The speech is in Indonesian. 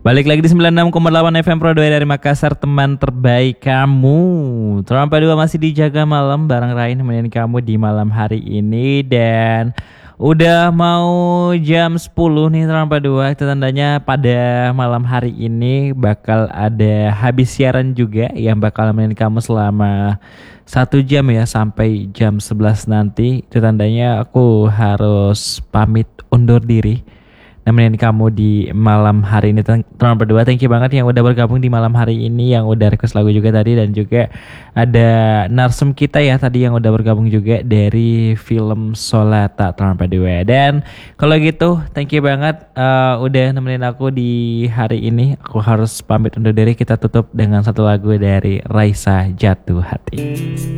Balik lagi di 96,8 FM Pro 2 dari Makassar, teman terbaik kamu. Terlampa dua masih dijaga malam bareng Rain nemenin kamu di malam hari ini. Dan udah mau jam 10 nih Terlampa dua. Itu tandanya pada malam hari ini bakal ada habis siaran juga yang bakal nemenin kamu selama 1 jam ya, sampai jam 11 nanti. Itu tandanya aku harus pamit undur diri nemenin kamu di malam hari ini. Teman berdua, thank you banget yang udah bergabung di malam hari ini, yang udah request lagu juga tadi. Dan juga ada narsum kita ya tadi yang udah bergabung juga dari film Solata, teman berdua. Dan kalau gitu thank you banget udah nemenin aku di hari ini. Aku harus pamit undur diri. Kita tutup dengan satu lagu dari Raisa, Jatuh Hati.